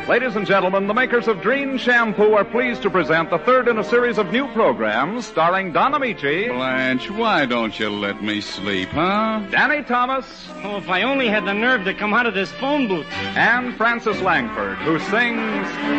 Ladies and gentlemen, the makers of Drene Shampoo are pleased to present the third in a series of new programs starring Don Amici. Blanche, why don't you let me sleep, huh? Danny Thomas. Oh, if I only had the nerve to come out of this phone booth. And Francis Langford, who sings